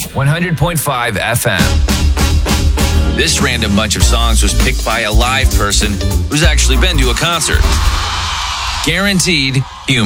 100.5 FM. This random bunch of songs was picked by a live person who's actually been to a concert. Guaranteed